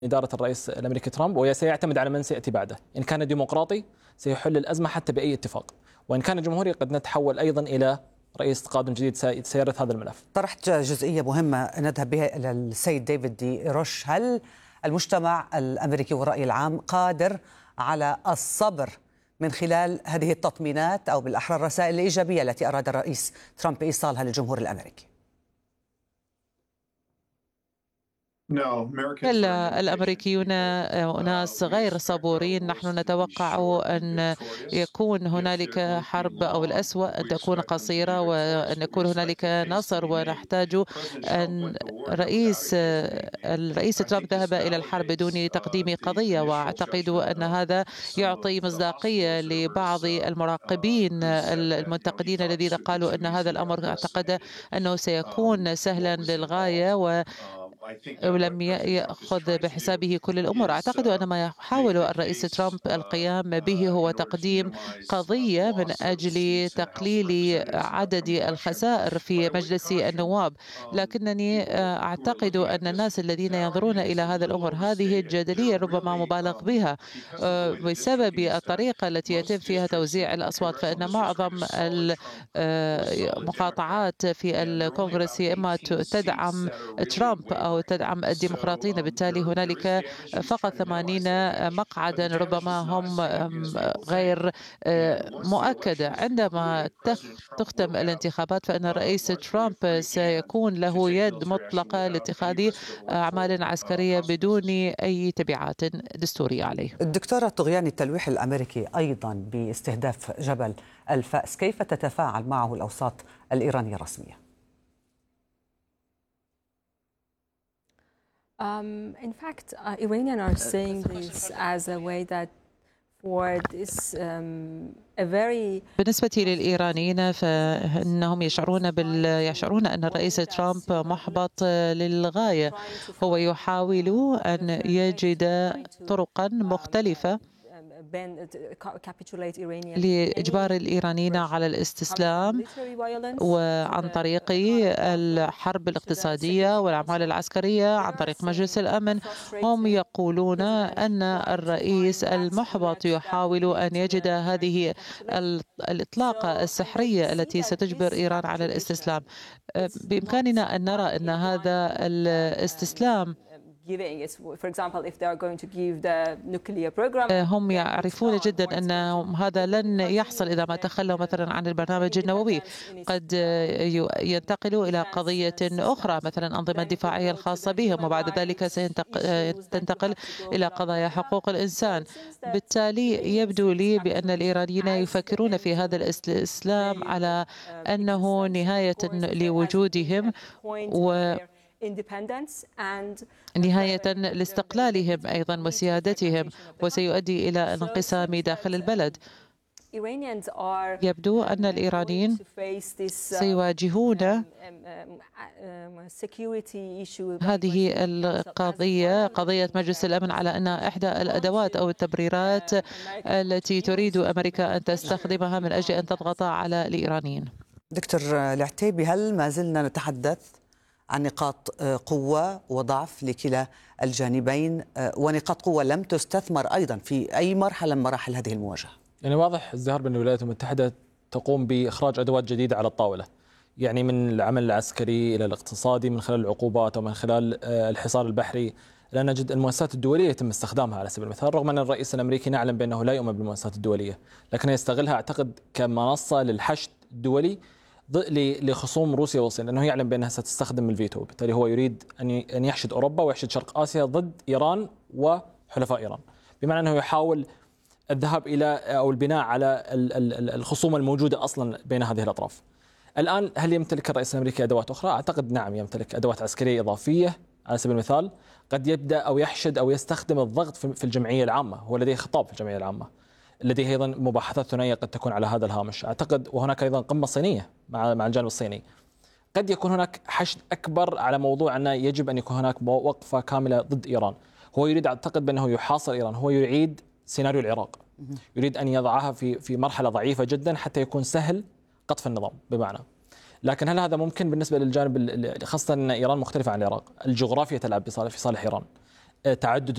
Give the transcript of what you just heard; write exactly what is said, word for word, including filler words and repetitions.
إدارة الرئيس الأمريكي ترامب، وسيعتمد على من سيأتي بعده. إن كان ديمقراطي سيحل الأزمة حتى بأي اتفاق، وإن كان جمهوري قد نتحول أيضا إلى رئيس قادم جديد سيرث هذا الملف. طرحت جزئية مهمة نذهب بها إلى السيد ديفيد دي روش. هل المجتمع الأمريكي والرأي العام قادر على الصبر من خلال هذه التطمينات أو بالأحرى الرسائل الإيجابية التي أراد الرئيس ترامب إيصالها للجمهور الأمريكي؟ كلا، الأمريكيون أناس غير صبورين. نحن نتوقع أن يكون هنالك حرب أو الأسوأ أن تكون قصيرة وأن يكون هنالك نصر، ونحتاج أن رئيس الرئيس ترامب ذهب إلى الحرب بدون تقديم قضية، وأعتقد أن هذا يعطي مصداقية لبعض المراقبين المنتقدين الذين قالوا أن هذا الأمر أعتقد أنه سيكون سهلا للغاية و ولم يأخذ بحسابه كل الأمور. أعتقد أن ما يحاول الرئيس ترامب القيام به هو تقديم قضية من أجل تقليل عدد الخسائر في مجلس النواب، لكنني أعتقد أن الناس الذين ينظرون إلى هذا الأمر، هذه الجدلية ربما مبالغ بها بسبب الطريقة التي يتم فيها توزيع الأصوات، فإن معظم المقاطعات في الكونغرس إما تدعم ترامب أو تدعم الديمقراطيين، بالتالي هنالك فقط ثمانين مقعدا ربما هم غير مؤكدة. عندما تختم الانتخابات فإن الرئيس ترامب سيكون له يد مطلقة لاتخاذ أعمال عسكرية بدون أي تبعات دستورية عليه. الدكتورة طغيان، التلويح الأمريكي أيضا باستهداف جبل الفأس، كيف تتفاعل معه الأوساط الإيرانية الرسمية؟ Um, in fact, uh, Iranians are seeing this as a way that for this um, a very بالنسبة للإيرانيين فإنهم يشعرون بال يشعرون أن الرئيس ترامب محبط للغاية. هو يحاول أن يجد طرقا مختلفة لإجبار الإيرانيين على الاستسلام، وعن طريق الحرب الاقتصادية والأعمال العسكرية عن طريق مجلس الأمن. هم يقولون أن الرئيس المحبط يحاول أن يجد هذه الإطلاقة السحرية التي ستجبر إيران على الاستسلام. بإمكاننا أن نرى أن هذا الاستسلام هم يعرفون جدا أن هذا لن يحصل إذا ما تخلوا مثلا عن البرنامج النووي. قد ينتقلوا إلى قضية أخرى مثلا الأنظمة الدفاعية الخاصة بهم، وبعد ذلك ستنتقل إلى قضايا حقوق الإنسان. بالتالي يبدو لي بأن الإيرانيين يفكرون في هذا الاستسلام على أنه نهاية لوجودهم و نهاية لاستقلالهم أيضا وسيادتهم، وسيؤدي إلى انقسام داخل البلد. يبدو أن الإيرانيين سيواجهون هذه القضية، قضية مجلس الأمن، على أن إحدى الأدوات أو التبريرات التي تريد أمريكا أن تستخدمها من أجل أن تضغط على الإيرانيين. دكتور العتيبي، هل ما زلنا نتحدث عن نقاط قوة وضعف لكلا الجانبين، ونقاط قوة لم تستثمر أيضا في أي مرحلة من مراحل هذه المواجهة؟ يعني واضح ازدهار بأن الولايات المتحدة تقوم بإخراج أدوات جديدة على الطاولة، يعني من العمل العسكري إلى الاقتصادي، من خلال العقوبات أو من خلال الحصار البحري. لا نجد المؤسسات الدولية يتم استخدامها على سبيل المثال، رغم أن الرئيس الأمريكي نعلم بأنه لا يؤمن بالمؤسسات الدولية، لكنه يستغلها أعتقد كمنصة للحشد الدولي لخصوم روسيا والصين، لأنه يعلم بأنها ستستخدم الفيتو. بالتالي هو يريد أن يحشد أوروبا ويحشد شرق آسيا ضد إيران وحلفاء إيران، بمعنى أنه يحاول الذهاب إلى أو البناء على الخصوم الموجودة أصلا بين هذه الأطراف. الآن هل يمتلك الرئيس الأمريكي أدوات أخرى؟ أعتقد نعم، يمتلك أدوات عسكرية إضافية. على سبيل المثال قد يبدأ أو يحشد أو يستخدم الضغط في الجمعية العامة، هو لديه خطاب في الجمعية العامة، لديه أيضا مباحثات ثنائية قد تكون على هذا الهامش أعتقد، وهناك أيضا قمة صينية مع مع الجانب الصيني. قد يكون هناك حشد أكبر على موضوع أن يجب أن يكون هناك وقفة كاملة ضد إيران. هو يريد أعتقد بأنه يحاصر إيران، هو يعيد سيناريو العراق، يريد أن يضعها في في مرحلة ضعيفة جدا حتى يكون سهل قطف النظام بمعنى. لكن هل هذا ممكن بالنسبة للجانب، خاصة أن إيران مختلفة عن العراق؟ الجغرافيا تلعب في صالح إيران، تعدد